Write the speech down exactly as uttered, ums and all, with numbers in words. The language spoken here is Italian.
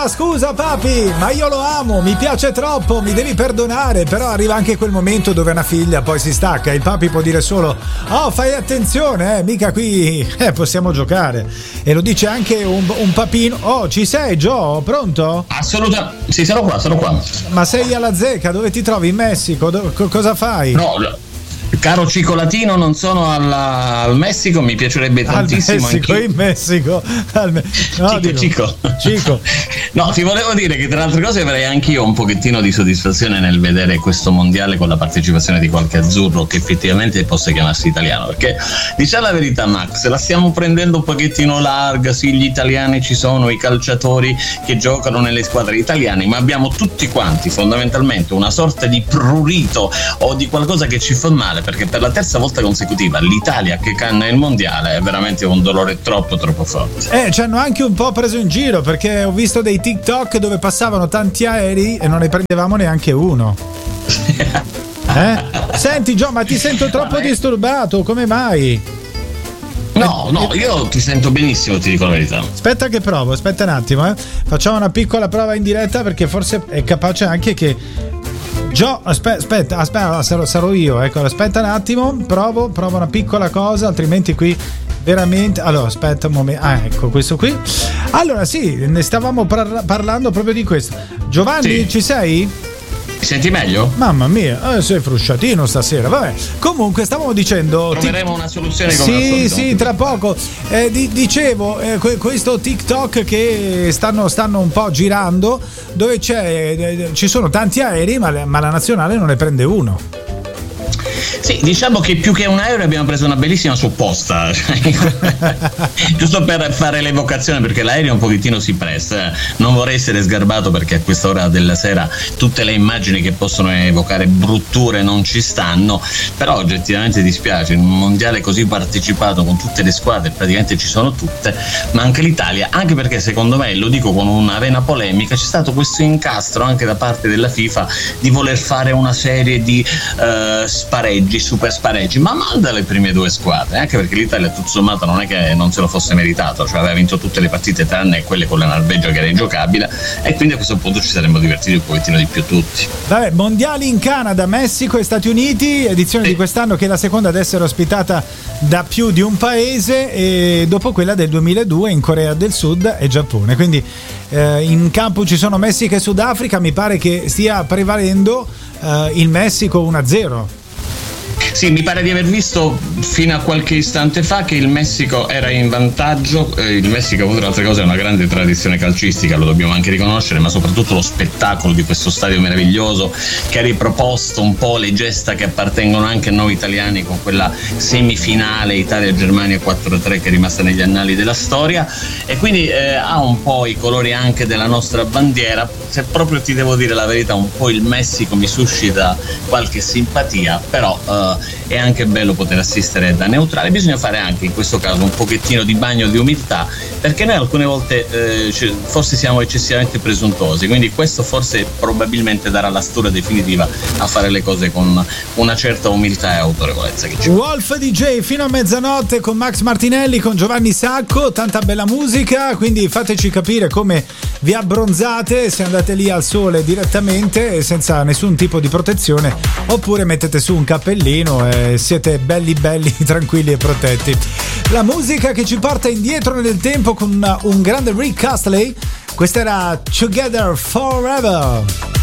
scusa, scusa papi, ma io lo amo, mi piace troppo, mi devi perdonare. Però arriva anche quel momento dove una figlia poi si stacca. Il papi può dire solo: oh, fai attenzione, eh, mica qui eh, possiamo giocare. E lo dice anche un, un papino. Oh, ci sei, Gio? Pronto? Assolutamente, sì, sono qua, sono qua. Ma sei alla zecca, dove ti trovi? In Messico? Do- co- cosa fai? No, caro Cicolatino, non sono alla, al Messico, mi piacerebbe tantissimo. Al Messico, anch'io. in Messico. Al me- no, Cico, dico, Cico. Cico. No, ti volevo dire che tra le altre cose avrei anch'io un pochettino di soddisfazione nel vedere questo mondiale con la partecipazione di qualche azzurro che effettivamente possa chiamarsi italiano, perché diciamo la verità, Max, la stiamo prendendo un pochettino larga. Sì, gli italiani ci sono, i calciatori che giocano nelle squadre italiane, ma abbiamo tutti quanti fondamentalmente una sorta di prurito o di qualcosa che ci fa male, perché per la terza volta consecutiva l'Italia che canna il mondiale è veramente un dolore troppo troppo forte. Eh, ci hanno anche un po' preso in giro, perché ho visto dei TikTok dove passavano tanti aerei e non ne prendevamo neanche uno. Eh? Senti Gio, ma ti sento troppo disturbato, come mai? No, no, io ti sento benissimo, ti dico la verità. Aspetta che provo, aspetta un attimo, eh. Facciamo una piccola prova in diretta, perché forse è capace anche che Gio, aspetta, aspetta, aspetta, sarò, sarò io, ecco, aspetta un attimo, provo, provo una piccola cosa, altrimenti qui veramente. Allora, aspetta un momento. Ah, ecco, questo qui. Allora, sì, ne stavamo par- parlando proprio di questo. Giovanni, sì. Ci sei? Mi senti meglio? Mamma mia, eh, sei frusciatino stasera. Vabbè, comunque stavamo dicendo. Troveremo ti... una soluzione come Sì, al solito. sì, tra poco. Eh, di- dicevo, eh, que- questo TikTok che stanno, stanno un po' girando, dove c'è, eh, ci sono tanti aerei, ma, ma la nazionale non ne prende uno. Sì, diciamo che più che un aereo abbiamo preso una bellissima supposta, giusto per fare l'evocazione, perché l'aereo un pochettino si presta. Non vorrei essere sgarbato, perché a quest'ora della sera tutte le immagini che possono evocare brutture non ci stanno, però oggettivamente dispiace, in un mondiale così partecipato con tutte le squadre, praticamente ci sono tutte, ma anche l'Italia, anche perché secondo me, lo dico con una vena polemica, c'è stato questo incastro anche da parte della FIFA di voler fare una serie di uh, spareggi, super spareggi, ma manda le prime due squadre, anche perché l'Italia tutto sommato non è che non se lo fosse meritato, cioè aveva vinto tutte le partite tranne quelle con la Norvegia che era ingiocabile, e quindi a questo punto ci saremmo divertiti un pochettino di più tutti. Vabbè, mondiali in Canada, Messico e Stati Uniti, edizione sì. di quest'anno che è la seconda ad essere ospitata da più di un paese, e dopo quella del duemiladue in Corea del Sud e Giappone, quindi eh, in campo ci sono Messico e Sudafrica. Mi pare che stia prevalendo eh, il Messico uno a zero. Sì, mi pare di aver visto fino a qualche istante fa che il Messico era in vantaggio. Eh, il Messico, tra le altre cose, ha una grande tradizione calcistica, lo dobbiamo anche riconoscere, ma soprattutto lo spettacolo di questo stadio meraviglioso che ha riproposto un po' le gesta che appartengono anche a noi italiani, con quella semifinale Italia-Germania quattro a tre che è rimasta negli annali della storia, e quindi eh, ha un po' i colori anche della nostra bandiera. Se proprio ti devo dire la verità, un po' il Messico mi suscita qualche simpatia, però eh, è anche bello poter assistere da neutrale. Bisogna fare anche in questo caso un pochettino di bagno di umiltà, perché noi alcune volte eh, forse siamo eccessivamente presuntuosi, quindi questo forse probabilmente darà la stura definitiva a fare le cose con una certa umiltà e autorevolezza che ci Wolf D J fino a mezzanotte con Max Martinelli, con Giovanni Sacco, tanta bella musica, quindi fateci capire come vi abbronzate, se andate lì al sole direttamente senza nessun tipo di protezione, oppure mettete su un cappellino e siete belli belli tranquilli e protetti. La musica che ci porta indietro nel tempo con un grande Rick Astley, questa era Together Forever.